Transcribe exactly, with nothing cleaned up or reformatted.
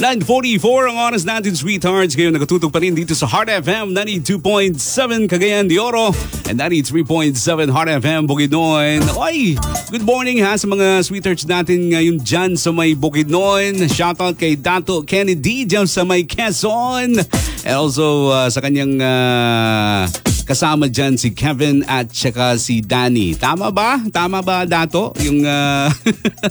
nine forty-four ang oras natin, sweethearts. Ngayon nakatutok pa rin dito sa Heart F M ninety-two point seven Cagayan de Oro and ninety-three point seven Heart F M Bukidnon. Oy, good morning ha sa mga sweethearts natin ngayon dyan sa may Bukidnon. Shoutout kay Dato Kennedy dyan sa may Quezon. And also uh, sa kanyang uh, kasama dyan si Kevin at saka si Danny. Tama ba? Tama ba, Dato? Yung uh,